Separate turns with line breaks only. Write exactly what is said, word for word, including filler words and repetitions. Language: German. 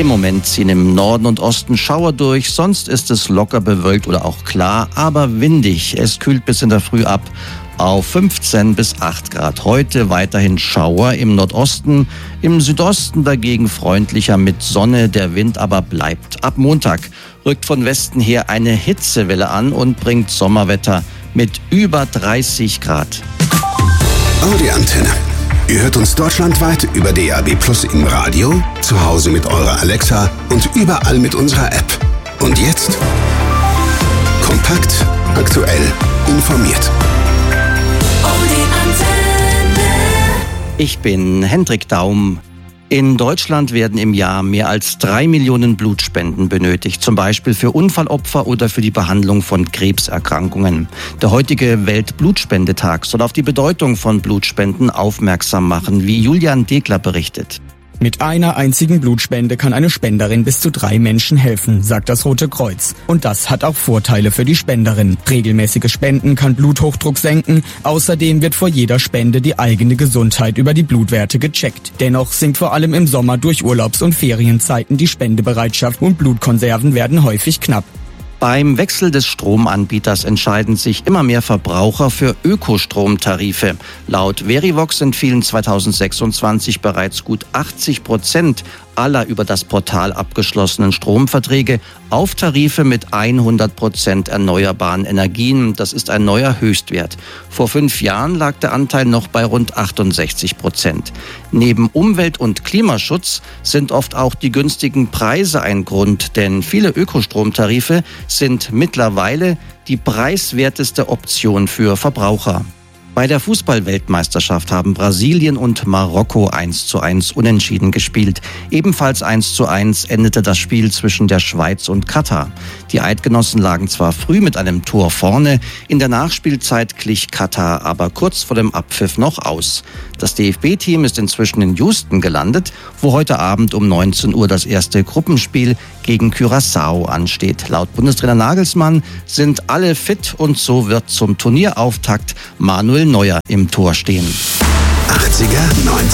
Im Moment ziehen im Norden und Osten Schauer durch, sonst ist es locker bewölkt oder auch klar, aber windig. Es kühlt bis in der Früh ab auf fünfzehn bis acht Grad. Heute weiterhin Schauer im Nordosten, im Südosten dagegen freundlicher mit Sonne, der Wind aber bleibt. Ab Montag rückt von Westen her eine Hitzewelle an und bringt Sommerwetter mit über dreißig Grad.
Audi Antenne. Ihr hört uns deutschlandweit über D A B Plus im Radio, zu Hause mit eurer Alexa und überall mit unserer App. Und jetzt kompakt, aktuell, informiert.
Ich bin Hendrik Daum. In Deutschland werden im Jahr mehr als drei Millionen Blutspenden benötigt, zum Beispiel für Unfallopfer oder für die Behandlung von Krebserkrankungen. Der heutige Weltblutspendetag soll auf die Bedeutung von Blutspenden aufmerksam machen, wie Julian Degler berichtet.
Mit einer einzigen Blutspende kann eine Spenderin bis zu drei Menschen helfen, sagt das Rote Kreuz. Und das hat auch Vorteile für die Spenderin. Regelmäßiges Spenden kann Bluthochdruck senken. Außerdem wird vor jeder Spende die eigene Gesundheit über die Blutwerte gecheckt. Dennoch sinkt vor allem im Sommer durch Urlaubs- und Ferienzeiten die Spendebereitschaft und Blutkonserven werden häufig knapp.
Beim Wechsel des Stromanbieters entscheiden sich immer mehr Verbraucher für Ökostromtarife. Laut Verivox entfielen zweitausendsechsundzwanzig bereits gut achtzig Prozent aller über das Portal abgeschlossenen Stromverträge auf Tarife mit hundert Prozent erneuerbaren Energien. Das ist ein neuer Höchstwert. Vor fünf Jahren lag der Anteil noch bei rund achtundsechzig Prozent. Neben Umwelt- und Klimaschutz sind oft auch die günstigen Preise ein Grund, denn viele Ökostromtarife sind mittlerweile die preiswerteste Option für Verbraucher. Bei der Fußball-Weltmeisterschaft haben Brasilien und Marokko eins zu eins unentschieden gespielt. Ebenfalls eins zu eins endete das Spiel zwischen der Schweiz und Katar. Die Eidgenossen lagen zwar früh mit einem Tor vorne, in der Nachspielzeit glich Katar aber kurz vor dem Abpfiff noch aus. Das D F B-Team ist inzwischen in Houston gelandet, wo heute Abend um neunzehn Uhr das erste Gruppenspiel gegen Curaçao ansteht. Laut Bundestrainer Nagelsmann sind alle fit und so wird zum Turnierauftakt Manuel Neuer im Tor stehen.
achtziger, neunziger